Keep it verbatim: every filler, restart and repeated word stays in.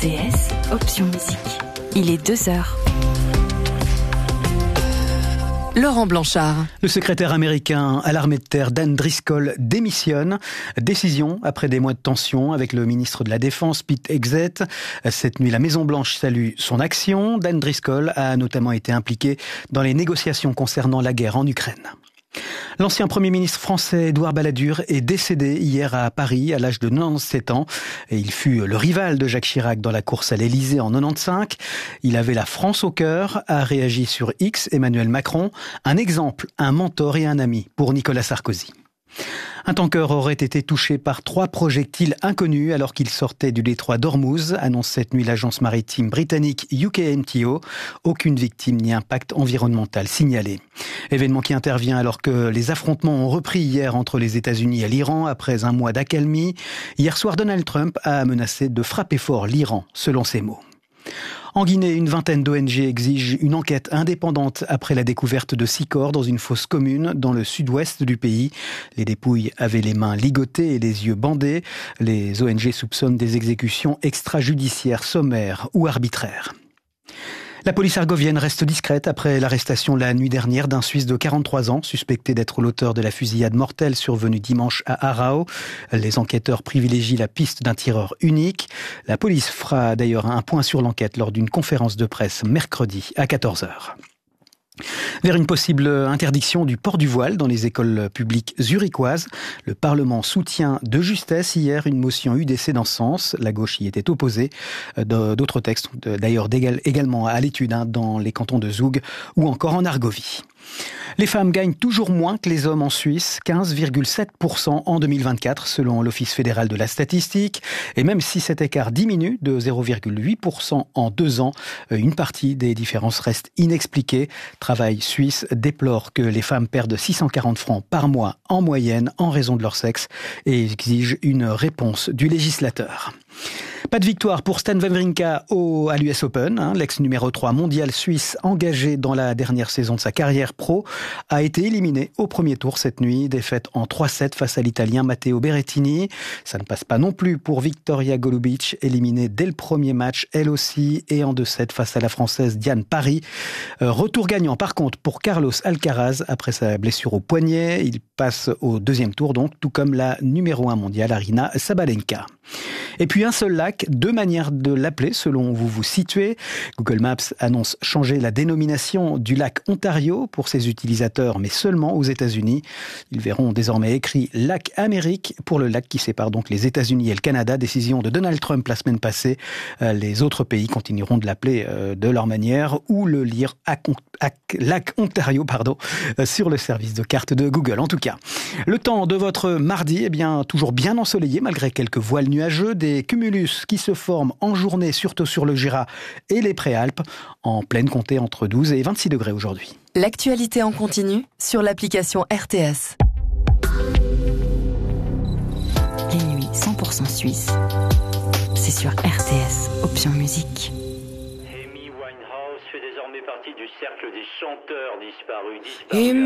T S, option musique. Il est deux heures. Laurent Blanchard. Le secrétaire américain à l'armée de terre Dan Driscoll démissionne. Décision après des mois de tension avec le ministre de la Défense Pete Hegseth. Cette nuit, la Maison-Blanche salue son action. Dan Driscoll a notamment été impliqué dans les négociations concernant la guerre en Ukraine. L'ancien Premier ministre français Édouard Balladur est décédé hier à Paris à l'âge de quatre-vingt-dix-sept ans. Et il fut le rival de Jacques Chirac dans la course à l'Élysée en quatre-vingt-quinze. Il avait la France au cœur, a réagi sur X Emmanuel Macron. Un exemple, un mentor et un ami pour Nicolas Sarkozy. Un tanker aurait été touché par trois projectiles inconnus alors qu'il sortait du détroit d'Ormuz, annonce cette nuit l'agence maritime britannique U K M T O. Aucune victime ni impact environnemental signalé. Événement qui intervient alors que les affrontements ont repris hier entre les États-Unis et l'Iran après un mois d'accalmie. Hier soir, Donald Trump a menacé de frapper fort l'Iran, selon ses mots. En Guinée, une vingtaine d'O N G exigent une enquête indépendante après la découverte de six corps dans une fosse commune dans le sud-ouest du pays. Les dépouilles avaient les mains ligotées et les yeux bandés. Les O N G soupçonnent des exécutions extrajudiciaires sommaires ou arbitraires. La police argovienne reste discrète après l'arrestation la nuit dernière d'un Suisse de quarante-trois ans, suspecté d'être l'auteur de la fusillade mortelle survenue dimanche à Aarau. Les enquêteurs privilégient la piste d'un tireur unique. La police fera d'ailleurs un point sur l'enquête lors d'une conférence de presse mercredi à quatorze heures. Vers une possible interdiction du port du voile dans les écoles publiques zurichoises. Le Parlement soutient de justesse hier une motion U D C dans ce sens. La gauche y était opposée. D'autres textes sont d'ailleurs également à l'étude dans les cantons de Zoug ou encore en Argovie. Les femmes gagnent toujours moins que les hommes en Suisse, quinze virgule sept pour cent en deux mille vingt-quatre selon l'Office fédéral de la statistique. Et même si cet écart diminue de zéro virgule huit pour cent en deux ans, une partie des différences reste inexpliquée. Travail Suisse déplore que les femmes perdent six cent quarante francs par mois en moyenne en raison de leur sexe et exige une réponse du législateur. Pas de victoire pour Stan Wawrinka au, à l'U S Open. Hein. L'ex numéro trois mondial suisse, engagé dans la dernière saison de sa carrière pro, a été éliminé au premier tour cette nuit. Défaite en trois sept face à l'Italien Matteo Berrettini. Ça ne passe pas non plus pour Victoria Golubic, éliminée dès le premier match, elle aussi, et en deux sept face à la Française Diane Parry. Euh, retour gagnant par contre pour Carlos Alcaraz après sa blessure au poignet. Il passe au deuxième tour donc, tout comme la numéro un mondiale Aryna Sabalenka. Et puis un seul lac, deux manières de l'appeler selon où vous vous situez. Google Maps annonce changer la dénomination du lac Ontario pour ses utilisateurs, mais seulement aux États-Unis. Ils verront désormais écrit lac Amérique pour le lac qui sépare donc les États-Unis et le Canada. Décision de Donald Trump la semaine passée. Les autres pays continueront de l'appeler de leur manière ou le lire à lac Ontario, pardon, sur le service de carte de Google. En tout cas, le temps de votre mardi, eh bien, toujours bien ensoleillé malgré quelques voiles nuageux, des cumulus qui se forment en journée, surtout sur le Jura et les Préalpes, en pleine comté entre douze et vingt-six degrés aujourd'hui. L'actualité en continu sur l'application R T S. Les nuits cent pour cent suisses, c'est sur R T S, option musique. Amy Winehouse fait désormais partie du cercle des chanteurs disparus. disparus.